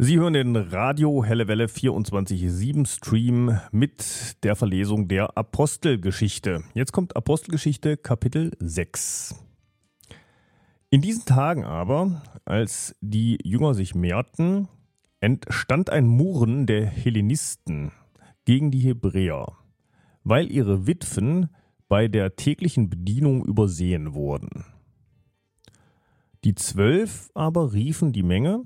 Sie hören den Radio Helle Welle 24/7 Stream mit der Verlesung der Apostelgeschichte. Jetzt kommt Apostelgeschichte Kapitel 6. In diesen Tagen aber, als die Jünger sich mehrten, entstand ein Murren der Hellenisten gegen die Hebräer, weil ihre Witwen bei der täglichen Bedienung übersehen wurden. Die 12 aber riefen die Menge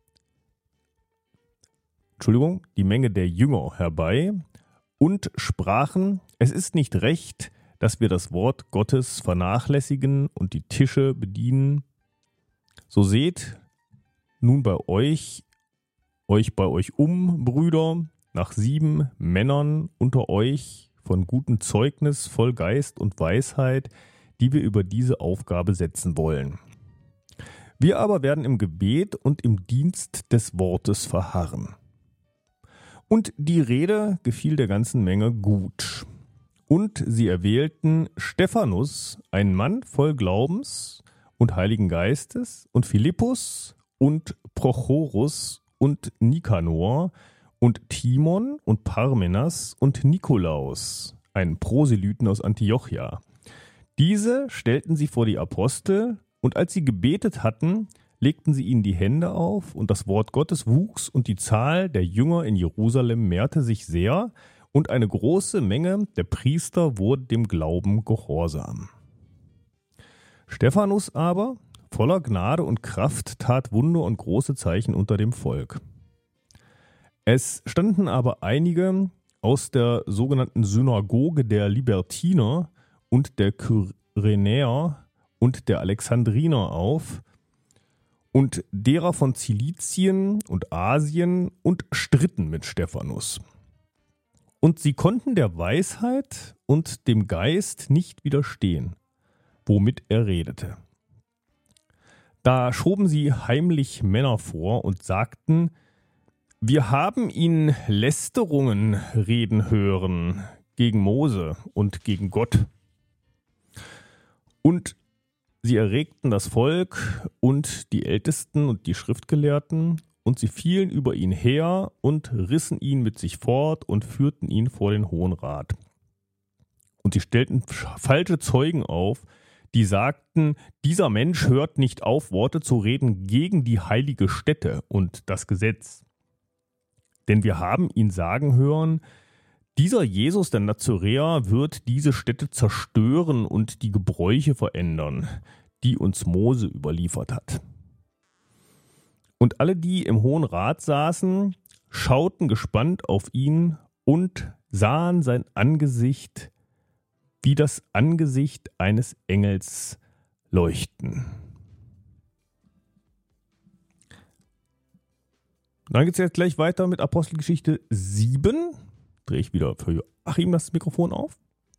der Jünger herbei und sprachen: Es ist nicht recht, dass wir das Wort Gottes vernachlässigen und die Tische bedienen. So seht nun bei euch um, Brüder, nach 7 Männern unter euch von gutem Zeugnis, voll Geist und Weisheit, die wir über diese Aufgabe setzen wollen. Wir aber werden im Gebet und im Dienst des Wortes verharren. Und die Rede gefiel der ganzen Menge gut. Und sie erwählten Stephanus, einen Mann voll Glaubens und Heiligen Geistes, und Philippus und Prochorus und Nikanor und Timon und Parmenas und Nikolaus, einen Proselyten aus Antiochia. Diese stellten sie vor die Apostel, und als sie gebetet hatten, legten sie ihnen die Hände auf, und das Wort Gottes wuchs, und die Zahl der Jünger in Jerusalem mehrte sich sehr, und eine große Menge der Priester wurde dem Glauben gehorsam. Stephanus aber, voller Gnade und Kraft, tat Wunder und große Zeichen unter dem Volk. Es standen aber einige aus der sogenannten Synagoge der Libertiner und der Kyrenäer und der Alexandriner auf, und derer von Zilizien und Asien, und stritten mit Stephanus. Und sie konnten der Weisheit und dem Geist nicht widerstehen, womit er redete. Da schoben sie heimlich Männer vor und sagten: Wir haben ihn Lästerungen reden hören gegen Mose und gegen Gott. Und sie erregten das Volk und die Ältesten und die Schriftgelehrten, und sie fielen über ihn her und rissen ihn mit sich fort und führten ihn vor den Hohen Rat. Und sie stellten falsche Zeugen auf, die sagten: Dieser Mensch hört nicht auf, Worte zu reden gegen die heilige Stätte und das Gesetz. Denn wir haben ihn sagen hören: Dieser Jesus, der Nazaräer, wird diese Stätte zerstören und die Gebräuche verändern, die uns Mose überliefert hat. Und alle, die im Hohen Rat saßen, schauten gespannt auf ihn und sahen sein Angesicht wie das Angesicht eines Engels leuchten. Dann geht es jetzt gleich weiter mit Apostelgeschichte 7. Drehe ich wieder für Achim das Mikrofon auf.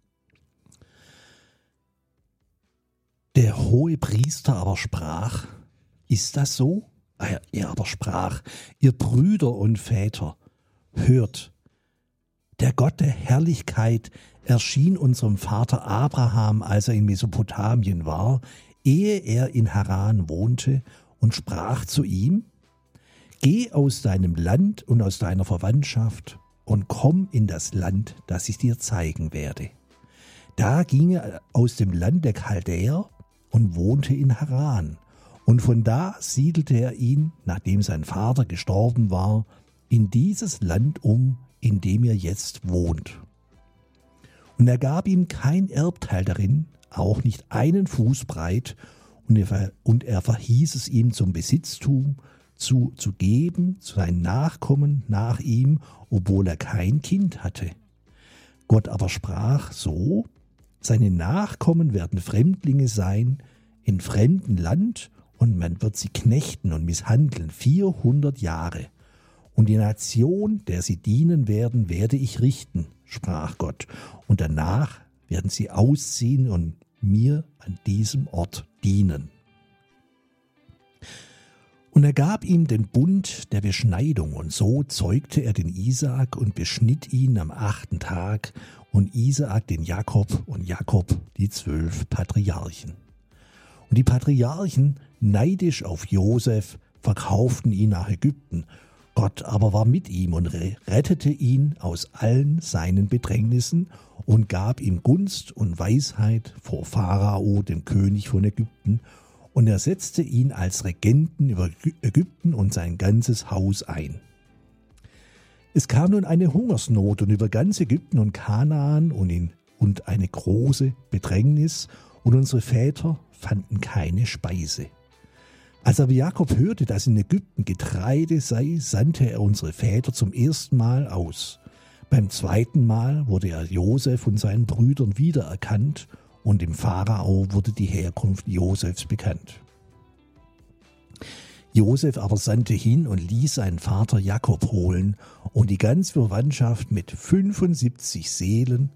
Der hohe Priester aber sprach: Ist das so? Er aber sprach: Ihr Brüder und Väter, hört, der Gott der Herrlichkeit erschien unserem Vater Abraham, als er in Mesopotamien war, ehe er in Haran wohnte, und sprach zu ihm: Geh aus deinem Land und aus deiner Verwandtschaft und komm in das Land, das ich dir zeigen werde. Da ging er aus dem Land der Chaldäer und wohnte in Haran. Und von da siedelte er ihn, nachdem sein Vater gestorben war, in dieses Land um, in dem er jetzt wohnt. Und er gab ihm kein Erbteil darin, auch nicht einen Fuß breit, und er verhieß es ihm zum Besitztum zu geben, zu seinen Nachkommen nach ihm, obwohl er kein Kind hatte. Gott aber sprach so: Seine Nachkommen werden Fremdlinge sein in fremdem Land, und man wird sie knechten und misshandeln 400 Jahre. Und die Nation, der sie dienen werden, werde ich richten, sprach Gott. Und danach werden sie ausziehen und mir an diesem Ort dienen. Und er gab ihm den Bund der Beschneidung, und so zeugte er den Isaak und beschnitt ihn am 8. Tag, und Isaak den Jakob, und Jakob die 12 Patriarchen. Und die Patriarchen, neidisch auf Josef, verkauften ihn nach Ägypten. Gott aber war mit ihm und rettete ihn aus allen seinen Bedrängnissen und gab ihm Gunst und Weisheit vor Pharao, dem König von Ägypten, und er setzte ihn als Regenten über Ägypten und sein ganzes Haus ein. Es kam nun eine Hungersnot und über ganz Ägypten und Kanaan und eine große Bedrängnis, und unsere Väter fanden keine Speise. Als aber Jakob hörte, dass in Ägypten Getreide sei, sandte er unsere Väter zum ersten Mal aus. Beim zweiten Mal wurde er Josef und seinen Brüdern wiedererkannt, und dem Pharao wurde die Herkunft Josefs bekannt. Josef aber sandte hin und ließ seinen Vater Jakob holen und die ganze Verwandtschaft mit 75 Seelen.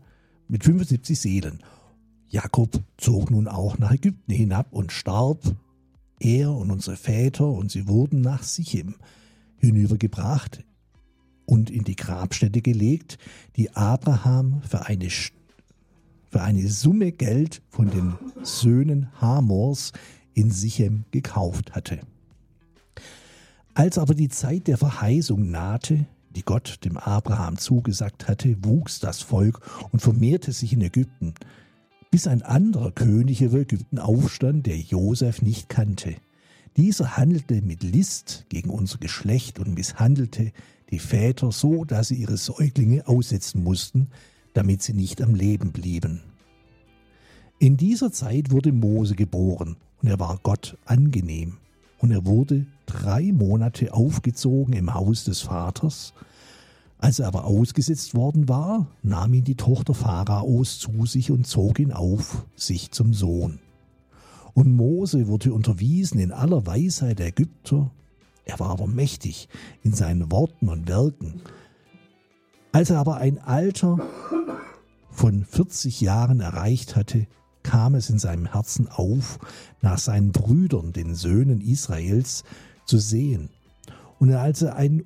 Jakob zog nun auch nach Ägypten hinab und starb, er und unsere Väter, und sie wurden nach Sichem hinübergebracht und in die Grabstätte gelegt, die Abraham für eine Summe Geld von den Söhnen Hamors in Sichem gekauft hatte. Als aber die Zeit der Verheißung nahte, die Gott dem Abraham zugesagt hatte, wuchs das Volk und vermehrte sich in Ägypten, bis ein anderer König über Ägypten aufstand, der Josef nicht kannte. Dieser handelte mit List gegen unser Geschlecht und misshandelte die Väter so, dass sie ihre Säuglinge aussetzen mussten, damit sie nicht am Leben blieben. In dieser Zeit wurde Mose geboren, und er war Gott angenehm. Und er wurde 3 Monate aufgezogen im Haus des Vaters. Als er aber ausgesetzt worden war, nahm ihn die Tochter Pharaos zu sich und zog ihn auf sich zum Sohn. Und Mose wurde unterwiesen in aller Weisheit der Ägypter. Er war aber mächtig in seinen Worten und Werken. Als er aber ein Alter von 40 Jahren erreicht hatte, kam es in seinem Herzen auf, nach seinen Brüdern, den Söhnen Israels, zu sehen. Und als er ein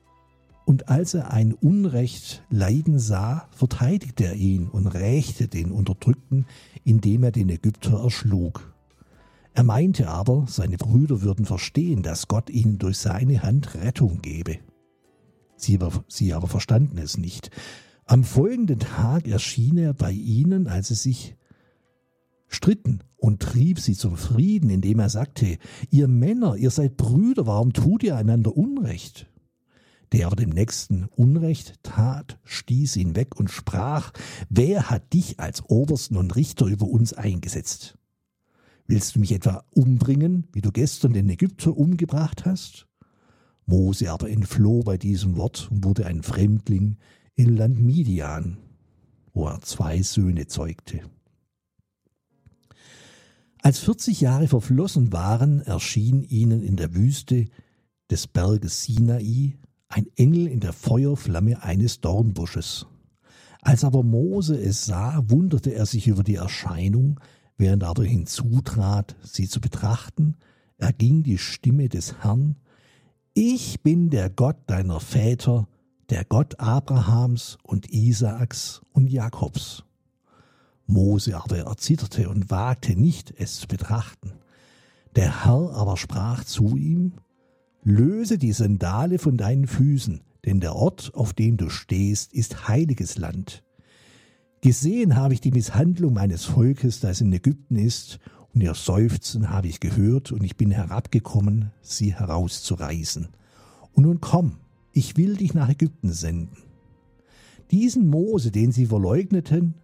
Unrecht leiden sah, verteidigte er ihn und rächte den Unterdrückten, indem er den Ägypter erschlug. Er meinte aber, seine Brüder würden verstehen, dass Gott ihnen durch seine Hand Rettung gebe. Sie aber verstanden es nicht. Am folgenden Tag erschien er bei ihnen, als sie sich stritten, und trieb sie zum Frieden, indem er sagte: Ihr Männer, ihr seid Brüder, warum tut ihr einander Unrecht? Der aber dem Nächsten Unrecht tat, stieß ihn weg und sprach: Wer hat dich als Obersten und Richter über uns eingesetzt? Willst du mich etwa umbringen, wie du gestern den Ägypter umgebracht hast? Mose aber entfloh bei diesem Wort und wurde ein Fremdling im Land Midian, wo er 2 Söhne zeugte. Als 40 Jahre verflossen waren, erschien ihnen in der Wüste des Berges Sinai ein Engel in der Feuerflamme eines Dornbusches. Als aber Mose es sah, wunderte er sich über die Erscheinung, während er aber hinzutrat, sie zu betrachten, erging die Stimme des Herrn: Ich bin der Gott deiner Väter, der Gott Abrahams und Isaaks und Jakobs. Mose aber erzitterte und wagte nicht, es zu betrachten. Der Herr aber sprach zu ihm: Löse die Sandale von deinen Füßen, denn der Ort, auf dem du stehst, ist heiliges Land. Gesehen habe ich die Misshandlung meines Volkes, das in Ägypten ist, und ihr Seufzen habe ich gehört, und ich bin herabgekommen, sie herauszureißen. Und nun komm, ich will dich nach Ägypten senden. Diesen Mose, den sie verleugneten,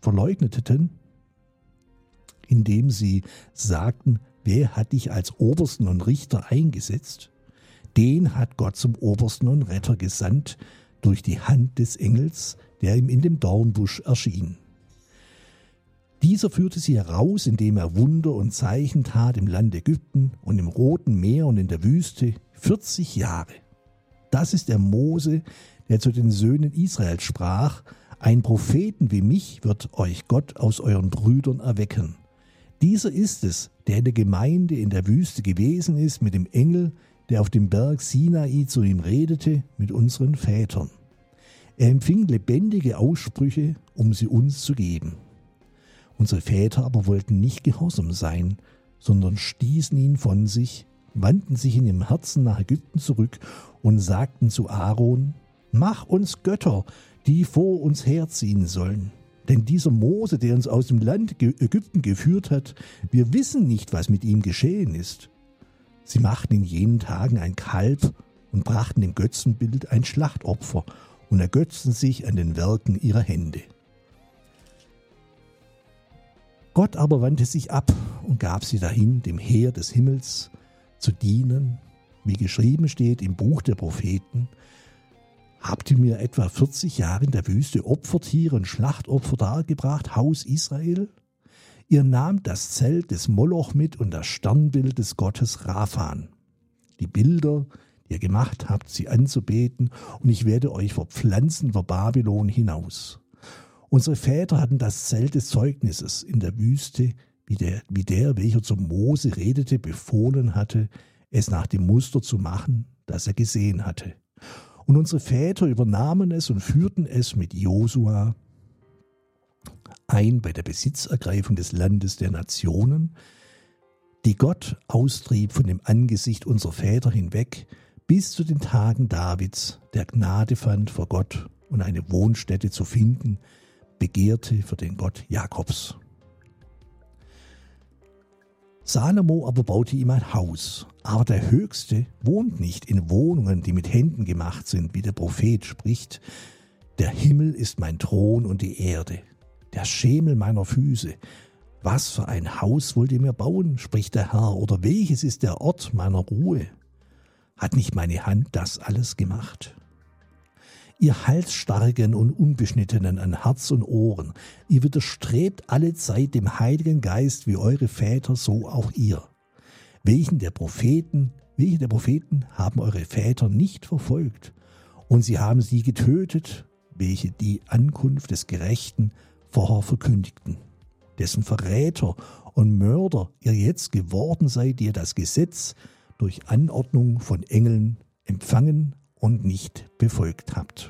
indem sie sagten: Wer hat dich als Obersten und Richter eingesetzt? Den hat Gott zum Obersten und Retter gesandt durch die Hand des Engels, der ihm in dem Dornbusch erschien. Dieser führte sie heraus, indem er Wunder und Zeichen tat im Land Ägypten und im Roten Meer und in der Wüste 40 Jahre. Das ist der Mose, der zu den Söhnen Israels sprach: Ein Propheten wie mich wird euch Gott aus euren Brüdern erwecken. Dieser ist es, der in der Gemeinde in der Wüste gewesen ist mit dem Engel, der auf dem Berg Sinai zu ihm redete, mit unseren Vätern. Er empfing lebendige Aussprüche, um sie uns zu geben. Unsere Väter aber wollten nicht gehorsam sein, sondern stießen ihn von sich, wandten sich in ihrem Herzen nach Ägypten zurück und sagten zu Aaron: Mach uns Götter, die vor uns herziehen sollen. Denn dieser Mose, der uns aus dem Land Ägypten geführt hat, wir wissen nicht, was mit ihm geschehen ist. Sie machten in jenen Tagen ein Kalb und brachten dem Götzenbild ein Schlachtopfer und ergötzten sich an den Werken ihrer Hände. Gott aber wandte sich ab und gab sie dahin, dem Heer des Himmels zu dienen, wie geschrieben steht im Buch der Propheten: Habt ihr mir etwa 40 Jahre in der Wüste Opfertiere und Schlachtopfer dargebracht, Haus Israel? Ihr nahmt das Zelt des Moloch mit und das Sternbild des Gottes Raphan. Die Bilder, die ihr gemacht habt, sie anzubeten, und ich werde euch verpflanzen vor Babylon hinaus. Unsere Väter hatten das Zelt des Zeugnisses in der Wüste, wie der, welcher zu Mose redete, befohlen hatte, es nach dem Muster zu machen, das er gesehen hatte. Und unsere Väter übernahmen es und führten es mit Josua ein bei der Besitzergreifung des Landes der Nationen, die Gott austrieb von dem Angesicht unserer Väter hinweg, bis zu den Tagen Davids, der Gnade fand vor Gott und eine Wohnstätte zu finden begehrte für den Gott Jakobs. Salomo aber baute ihm ein Haus, aber der Höchste wohnt nicht in Wohnungen, die mit Händen gemacht sind, wie der Prophet spricht: Der Himmel ist mein Thron und die Erde, der Schemel meiner Füße. Was für ein Haus wollt ihr mir bauen, spricht der Herr, oder welches ist der Ort meiner Ruhe? Hat nicht meine Hand das alles gemacht? Ihr Halsstarrigen und Unbeschnittenen an Herz und Ohren, ihr widerstrebt alle Zeit dem Heiligen Geist wie eure Väter, so auch ihr. Welche der Propheten haben eure Väter nicht verfolgt, und sie haben sie getötet, welche die Ankunft des Gerechten vorher verkündigten, dessen Verräter und Mörder ihr jetzt geworden seid, die ihr das Gesetz durch Anordnung von Engeln empfangen und nicht befolgt habt.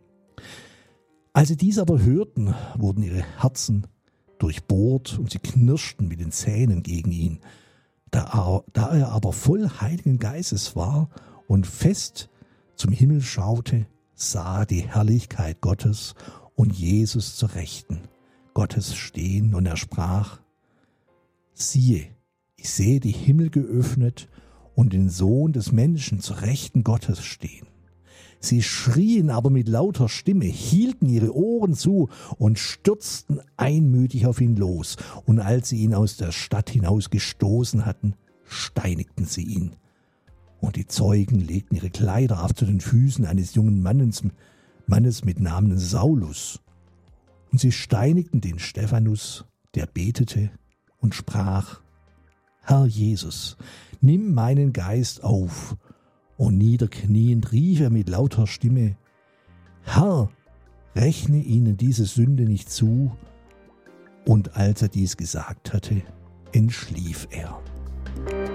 Als sie dies aber hörten, wurden ihre Herzen durchbohrt und sie knirschten mit den Zähnen gegen ihn. Da er aber voll Heiligen Geistes war und fest zum Himmel schaute, sah die Herrlichkeit Gottes und Jesus zur Rechten Gottes stehen, und er sprach: Siehe, ich sehe die Himmel geöffnet und den Sohn des Menschen zur Rechten Gottes stehen. Sie schrien aber mit lauter Stimme, hielten ihre Ohren zu und stürzten einmütig auf ihn los. Und als sie ihn aus der Stadt hinaus gestoßen hatten, steinigten sie ihn. Und die Zeugen legten ihre Kleider ab zu den Füßen eines jungen Mannes mit Namen Saulus. Und sie steinigten den Stephanus, der betete und sprach: Herr Jesus, nimm meinen Geist auf. Und niederkniend rief er mit lauter Stimme: Herr, rechne ihnen diese Sünde nicht zu. Und als er dies gesagt hatte, entschlief er.